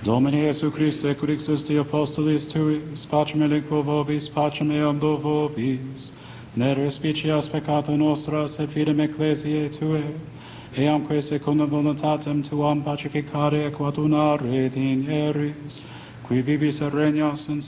Domine Iesu Christe, quid existi apostolis tuis, pacem elinquo vobis, pacem eam do vobis, ne respicias peccata nostra, sed fidem ecclesiae Tue, eamque secundum voluntatem Tuam pacificare et coadunare digneris, qui vivis et regnas in